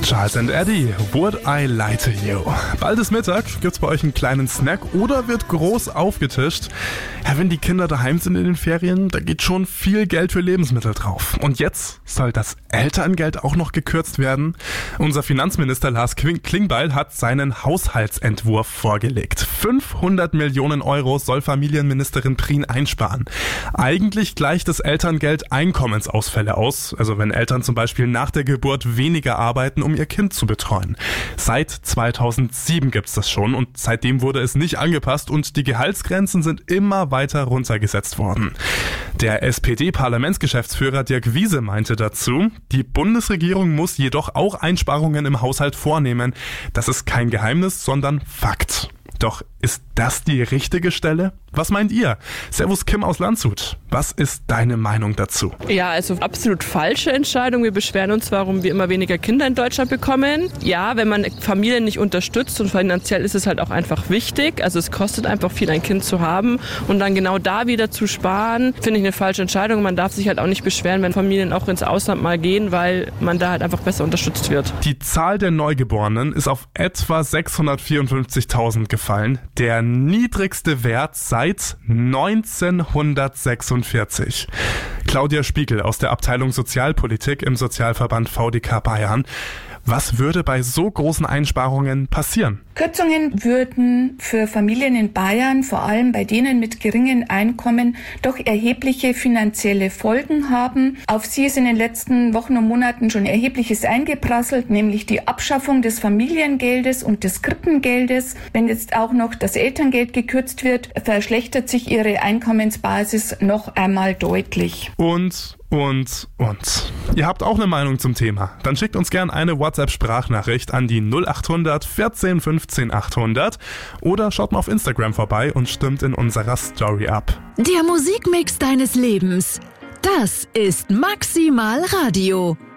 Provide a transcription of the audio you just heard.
Charles and Eddie, Would I Lie to You? Bald ist Mittag, gibt's bei euch einen kleinen Snack oder wird groß aufgetischt? Ja, wenn die Kinder daheim sind in den Ferien, da geht schon viel Geld für Lebensmittel drauf. Und jetzt soll das Elterngeld auch noch gekürzt werden? Unser Finanzminister Lars Klingbeil hat seinen Haushaltsentwurf vorgelegt. 500 Millionen Euro soll Familienministerin Prien einsparen. Eigentlich gleicht das Elterngeld Einkommensausfälle aus, also wenn Eltern zum Beispiel nach der Geburt weniger arbeiten, um ihr Kind zu betreuen. Seit 2007 gibt's das schon und seitdem wurde es nicht angepasst und die Gehaltsgrenzen sind immer weiter runtergesetzt worden. Der SPD-Parlamentsgeschäftsführer Dirk Wiese meinte dazu, die Bundesregierung muss jedoch auch Einsparungen im Haushalt vornehmen. Das ist kein Geheimnis, sondern Fakt. Doch ist das die richtige Stelle? Was meint ihr? Servus Kim aus Landshut. Was ist deine Meinung dazu? Ja, also absolut falsche Entscheidung. Wir beschweren uns, warum wir immer weniger Kinder in Deutschland bekommen. Ja, wenn man Familien nicht unterstützt und finanziell ist es halt auch einfach wichtig. Also es kostet einfach viel, ein Kind zu haben. Und dann genau da wieder zu sparen, finde ich eine falsche Entscheidung. Man darf sich halt auch nicht beschweren, wenn Familien auch ins Ausland mal gehen, weil man da halt einfach besser unterstützt wird. Die Zahl der Neugeborenen ist auf etwa 654.000 gefallen. Der niedrigste Wert seit 1946. Claudia Spiegel aus der Abteilung Sozialpolitik im Sozialverband VDK Bayern. Was würde bei so großen Einsparungen passieren? Kürzungen würden für Familien in Bayern, vor allem bei denen mit geringen Einkommen, doch erhebliche finanzielle Folgen haben. Auf sie ist in den letzten Wochen und Monaten schon Erhebliches eingeprasselt, nämlich die Abschaffung des Familiengeldes und des Krippengeldes. Wenn jetzt auch noch das Elterngeld gekürzt wird, verschlechtert sich ihre Einkommensbasis noch einmal deutlich. Und. Ihr habt auch eine Meinung zum Thema? Dann schickt uns gerne eine WhatsApp-Sprachnachricht an die 0800 14 15 800 oder schaut mal auf Instagram vorbei und stimmt in unserer Story ab. Der Musikmix deines Lebens. Das ist Maximal Radio.